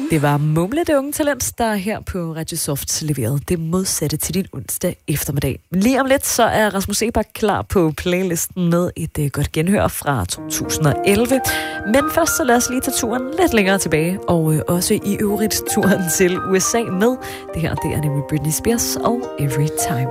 Det var Mumle, det unge talent, der her på Radio Soft leverede det modsatte til din onsdag eftermiddag. Lige om lidt, så er Rasmus Sebak klar på playlisten med et godt genhør fra 2011. Men først så lad os lige tage turen lidt længere tilbage, og også i øvrigt turen til USA med. Det her, det er nemlig Britney Spears og Every Time.